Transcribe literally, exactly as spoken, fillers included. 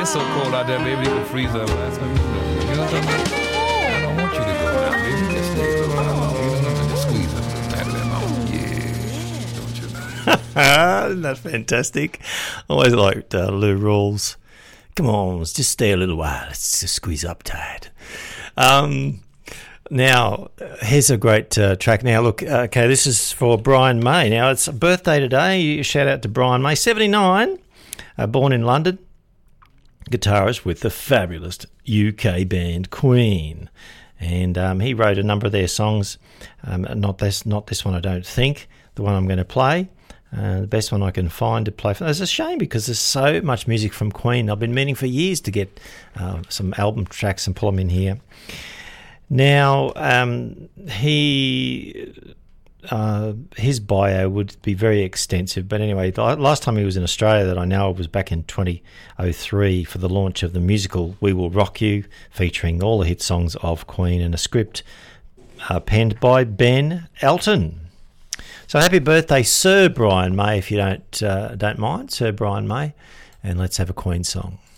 gets so cold out there, baby, you can freeze up. That's what you know what I'm talking about? I don't want you to go now, baby. Just stay a little while longer. You know what I'm saying? Just squeeze up a little tighter than mama. Yeah. Don't you know? Isn't that fantastic? I always liked uh, Lou Rawls. Come on, let's just stay a little while. Let's just squeeze up tight. Um, now, here's a great uh, track. Now, look, uh, okay, this is for Brian May. Now, it's a birthday today. Shout out to Brian May, seventy-nine, uh, born in London, guitarist with the fabulous U K band Queen. And um, he wrote a number of their songs. Um, not this, not this one, I don't think. The one I'm going to play. Uh, the best one I can find to play for. It's a shame because there's so much music from Queen. I've been meaning for years to get uh, some album tracks and pull them in here. Now, um, he uh, his bio would be very extensive, but anyway, the last time he was in Australia that I know of was back in twenty oh three for the launch of the musical We Will Rock You, featuring all the hit songs of Queen and a script uh, penned by Ben Elton. So happy birthday, Sir Brian May, if you don't uh, don't mind, Sir Brian May, and let's have a Queen song.